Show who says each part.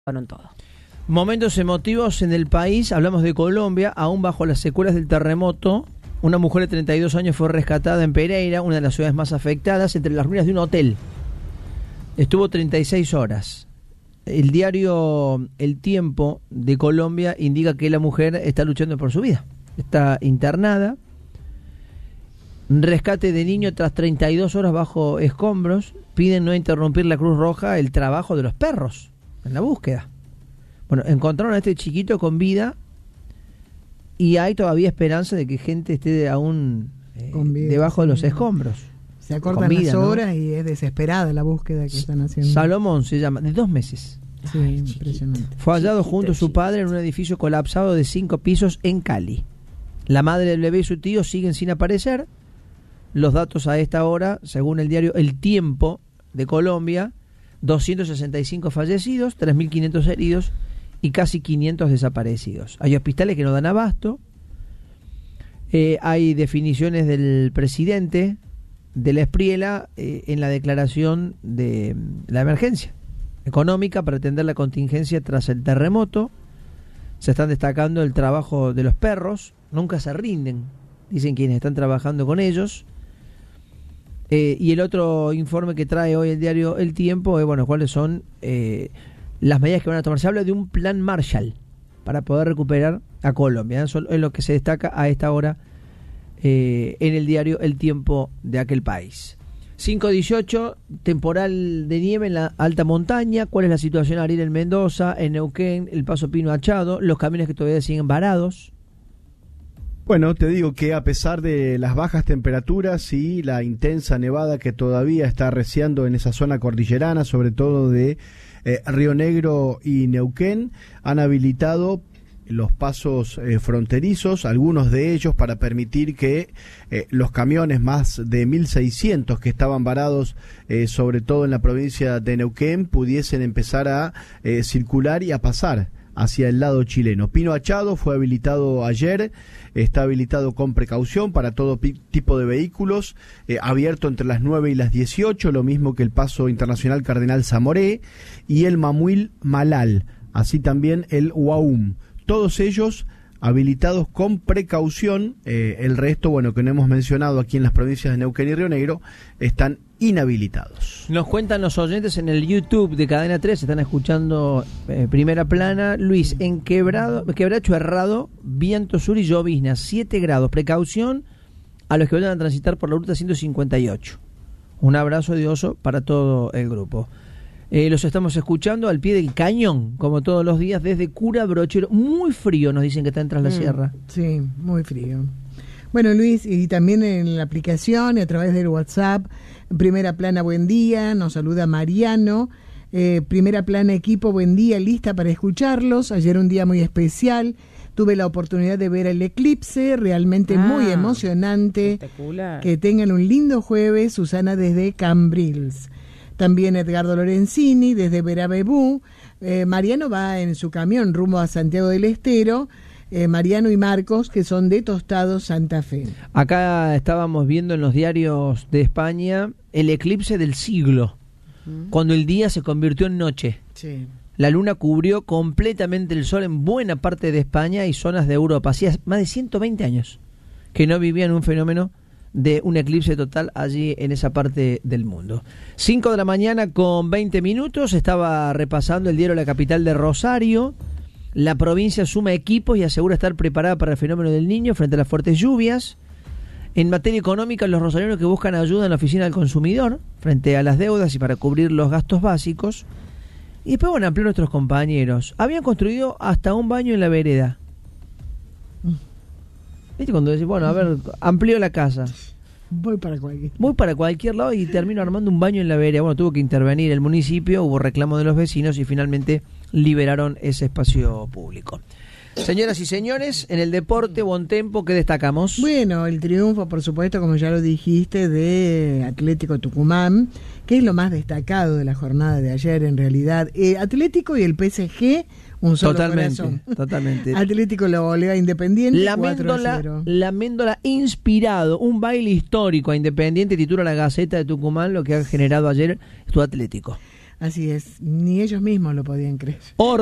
Speaker 1: todo.
Speaker 2: Momentos emotivos en el país. Hablamos de Colombia, aún bajo las secuelas del terremoto. Una mujer de 32 años fue rescatada en Pereira, una de las ciudades más afectadas, entre las ruinas de un hotel. Estuvo 36 horas. El diario El Tiempo de Colombia indica que la mujer está luchando por su vida. Está internada. Rescate de niño tras 32 horas bajo escombros. Piden no interrumpir la Cruz Roja el trabajo de los perros en la búsqueda. Bueno, encontraron a este chiquito con vida y hay todavía esperanza de que gente esté aún debajo de los escombros.
Speaker 3: Se acortan vida, las horas, ¿no? Y es desesperada la búsqueda que están haciendo.
Speaker 2: Salomón se llama, de 2 meses.
Speaker 3: Sí, impresionante.
Speaker 2: Fue hallado junto a su padre en un edificio colapsado de 5 pisos en Cali. La madre del bebé y su tío siguen sin aparecer. Los datos a esta hora, según el diario El Tiempo de Colombia: 265 fallecidos, 3.500 heridos y casi 500 desaparecidos. Hay hospitales que no dan abasto. Hay definiciones del presidente de la Espriela en la declaración de la emergencia económica para atender la contingencia tras el terremoto. Se están destacando el trabajo de los perros. Nunca se rinden, dicen quienes están trabajando con ellos. Y el otro informe que trae hoy el diario El Tiempo es, bueno, cuáles son las medidas que van a tomar. Se habla de un plan Marshall para poder recuperar a Colombia. Eso es lo que se destaca a esta hora en el diario El Tiempo de aquel país. 5:18, temporal de nieve en la alta montaña. ¿Cuál es la situación Ariel en Mendoza, en Neuquén, el Paso Pino Achado, los camiones que todavía siguen varados?
Speaker 4: Bueno, te digo que a pesar de las bajas temperaturas y la intensa nevada que todavía está arreciando en esa zona cordillerana, sobre todo de Río Negro y Neuquén, han habilitado los pasos fronterizos, algunos de ellos para permitir que los camiones, más de 1.600 que estaban varados, sobre todo en la provincia de Neuquén, pudiesen empezar a circular y a pasar hacia el lado chileno. Pino Achado fue habilitado ayer, está habilitado con precaución para todo tipo de vehículos, abierto entre las 9 y las 18, lo mismo que el paso internacional Cardenal Zamoré y el Mamuil Malal, así también el Huaum. Todos ellos habilitados con precaución. El resto, bueno, que no hemos mencionado aquí en las provincias de Neuquén y Río Negro, están inhabilitados.
Speaker 2: Nos cuentan los oyentes en el YouTube de Cadena 3, están escuchando Primera Plana. Luis, en Quebracho Herrado, viento sur y llovizna, 7 grados. Precaución a los que vayan a transitar por la ruta 158. Un abrazo de oso para todo el grupo. Los estamos escuchando al pie del cañón, como todos los días, desde Cura Brochero. Muy frío, nos dicen que está en Tras la Sierra.
Speaker 3: Sí, muy frío. Bueno, Luis, y también en la aplicación y a través del WhatsApp, Primera Plana, buen día, nos saluda Mariano. Primera Plana, equipo, buen día, lista para escucharlos. Ayer un día muy especial, tuve la oportunidad de ver el eclipse, realmente muy emocionante. Espectacular. Que tengan un lindo jueves. Susana desde Cambrils. También Edgardo Lorenzini desde Verabebú. Mariano va en su camión rumbo a Santiago del Estero. Mariano y Marcos, que son de Tostado, Santa Fe.
Speaker 2: Acá estábamos viendo en los diarios de España el eclipse del siglo, cuando el día se convirtió en noche.
Speaker 3: Sí.
Speaker 2: La luna cubrió completamente el sol en buena parte de España y zonas de Europa. Hacía más de 120 años que no vivían un fenómeno de un eclipse total allí en esa parte del mundo. 5 de la mañana con 20 minutos. Estaba repasando el diario La Capital de Rosario. La provincia suma equipos y asegura estar preparada para el fenómeno del Niño frente a las fuertes lluvias. En materia económica, los rosarinos que buscan ayuda en la oficina del consumidor frente a las deudas y para cubrir los gastos básicos. Y después, bueno, amplió nuestros compañeros. Habían construido hasta un baño en la vereda. ¿Viste cuando decís, bueno, a ver, amplió la casa? Voy para cualquier lado y termino armando un baño en la vereda. Bueno, tuvo que intervenir el municipio, hubo reclamo de los vecinos y finalmente liberaron ese espacio público. Señoras y señores, en el deporte, Bontempo, ¿qué destacamos?
Speaker 3: Bueno, el triunfo, por supuesto, como ya lo dijiste, de Atlético Tucumán, que es lo más destacado de la jornada de ayer, en realidad. Atlético y el PSG, un solo corazón.
Speaker 2: Totalmente.
Speaker 3: Atlético lo goleó a Independiente 4-0.
Speaker 2: La Méndola inspirado, un baile histórico a Independiente, titula la Gaceta de Tucumán, lo que ha generado ayer tu Atlético.
Speaker 3: Así es, ni ellos mismos lo podían creer.